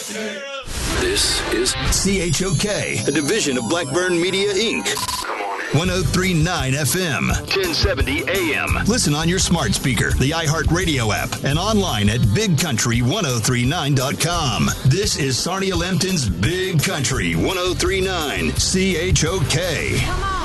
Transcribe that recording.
This is CHOK, a division of Blackburn Media, Inc. 1039 FM, 1070 AM. Listen on your smart speaker, the iHeartRadio app, and online at bigcountry1039.com. This is Sarnia Lambton's Big Country 1039 CHOK. Come on.